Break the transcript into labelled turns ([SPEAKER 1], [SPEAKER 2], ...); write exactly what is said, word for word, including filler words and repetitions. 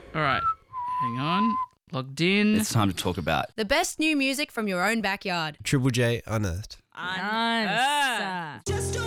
[SPEAKER 1] All right. Hang on. Logged in.
[SPEAKER 2] It's time to talk about
[SPEAKER 3] The best new music from your own backyard.
[SPEAKER 4] Triple J Unearthed.
[SPEAKER 5] Unearthed.